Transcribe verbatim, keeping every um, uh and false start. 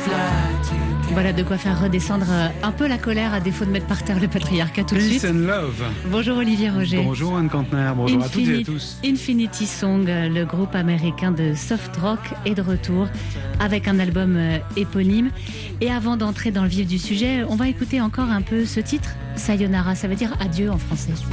Voilà de quoi faire redescendre un peu la colère à défaut de mettre par terre le patriarcat tout de suite. Peace and love. Bonjour Olivier Roger. Bonjour Anne Kantner, bonjour Infinite, à toutes et à tous. Infinity Song, le groupe américain de soft rock, est de retour avec un album éponyme. Et avant d'entrer dans le vif du sujet, on va écouter encore un peu ce titre, Sayonara, ça veut dire adieu en français.